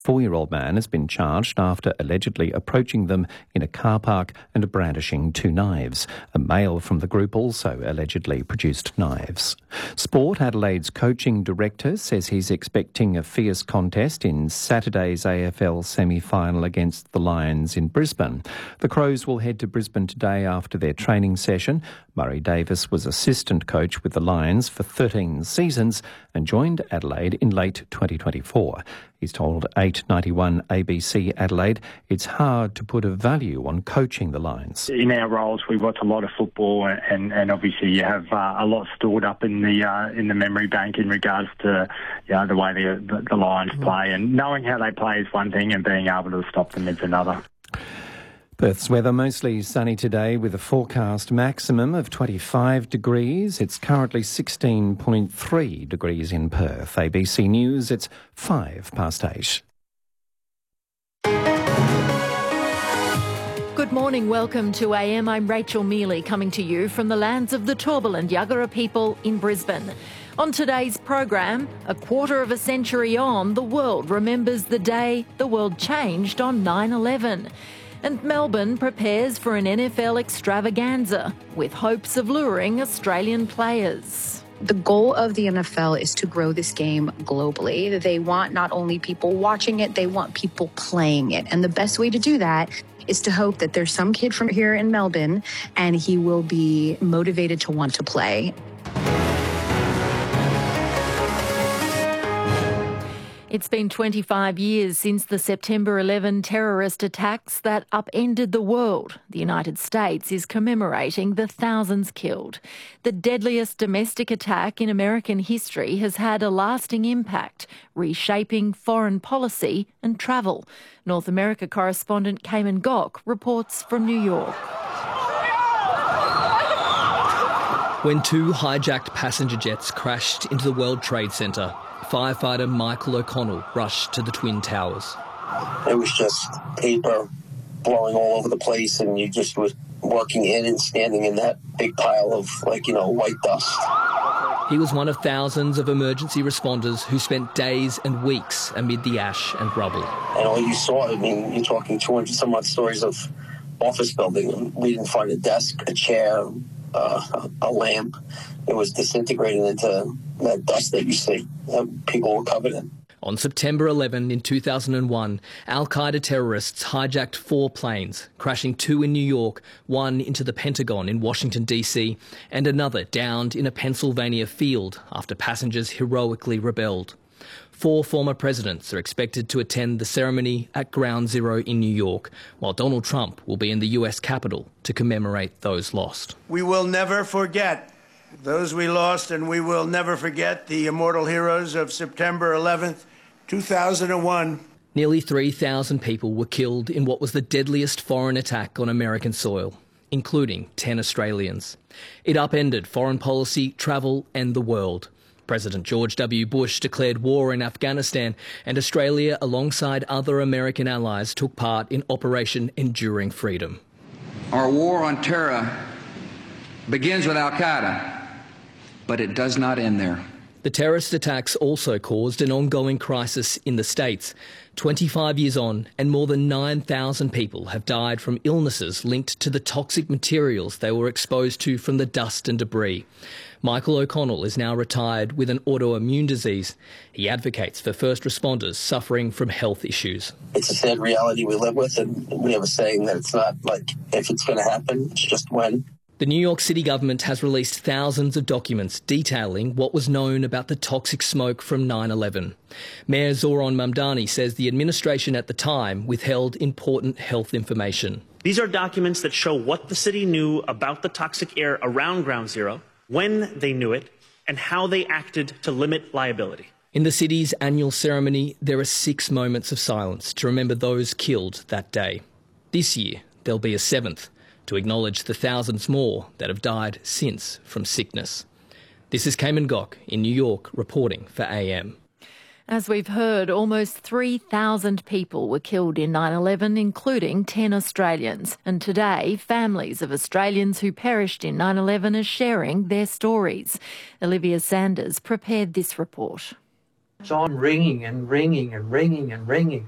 24-year-old man has been charged after allegedly approaching them in a car park and brandishing 2 knives. A male from the group also allegedly produced knives. Sport Adelaide's coaching director says he's expecting a fierce contest in Saturday's AFL semi-final against the Lions in Brisbane. The Crows will head to Brisbane today after their training session. Murray Davis was assistant coach with the Lions for 13 seasons and joined Adelaide in late 2024. He's told 891 ABC Adelaide it's hard to put a value on coaching the Lions. In our roles, we watch a lot of football, and obviously you have a lot stored up in the memory bank in regards to the way the Lions play, and knowing how they play is one thing, and being able to stop them is another. Perth's weather mostly sunny today with a forecast maximum of 25 degrees. It's currently 16.3 degrees in Perth. ABC News, it's 8:05. Good morning, welcome to AM. I'm Rachel Mealy, coming to you from the lands of the Turrbal and Yagara people in Brisbane. On today's program, a quarter of a century on, the world remembers the day the world changed on 9/11. And Melbourne prepares for an NFL extravaganza with hopes of luring Australian players. The goal of the NFL is to grow this game globally. They want not only people watching it, they want people playing it. And the best way to do that is to hope that there's some kid from here in Melbourne and he will be motivated to want to play. It's been 25 years since the September 11 terrorist attacks that upended the world. The United States is commemorating the thousands killed. The deadliest domestic attack in American history has had a lasting impact, reshaping foreign policy and travel. North America correspondent Cayman Gok reports from New York. When 2 hijacked passenger jets crashed into the World Trade Center, firefighter Michael O'Connell rushed to the Twin Towers. It was just paper blowing all over the place, and you just were working in and standing in that big pile of, white dust. He was one of thousands of emergency responders who spent days and weeks amid the ash and rubble. And all you saw, you're talking 200 some odd stories of office building, and we didn't find a desk, a chair, a lamp. It was disintegrating into that dust that you see that people were covered in. On September 11 in 2001, Al-Qaeda terrorists hijacked 4 planes, crashing 2 in New York, 1 into the Pentagon in Washington, D.C., and another downed in a Pennsylvania field after passengers heroically rebelled. 4 former presidents are expected to attend the ceremony at Ground Zero in New York, while Donald Trump will be in the US Capitol to commemorate those lost. We will never forget those we lost, and we will never forget the immortal heroes of September 11th, 2001. Nearly 3,000 people were killed in what was the deadliest foreign attack on American soil, including 10 Australians. It upended foreign policy, travel and the world. President George W. Bush declared war in Afghanistan, and Australia, alongside other American allies, took part in Operation Enduring Freedom. Our war on terror begins with Al-Qaeda, but it does not end there. The terrorist attacks also caused an ongoing crisis in the States. 25 years on, and more than 9,000 people have died from illnesses linked to the toxic materials they were exposed to from the dust and debris. Michael O'Connell is now retired with an autoimmune disease. He advocates for first responders suffering from health issues. It's a sad reality we live with, and we have a saying that it's not like if it's going to happen, it's just when. The New York City government has released thousands of documents detailing what was known about the toxic smoke from 9/11. Mayor Zohran Mamdani says the administration at the time withheld important health information. These are documents that show what the city knew about the toxic air around Ground Zero, when they knew it, and how they acted to limit liability. In the city's annual ceremony, there are 6 moments of silence to remember those killed that day. This year, there'll be a 7th, to acknowledge the thousands more that have died since from sickness. This is Cayman Gok in New York reporting for AM. As we've heard, almost 3,000 people were killed in 9/11, including 10 Australians. And today, families of Australians who perished in 9/11 are sharing their stories. Olivia Sanders prepared this report. So I'm ringing and ringing and ringing and ringing.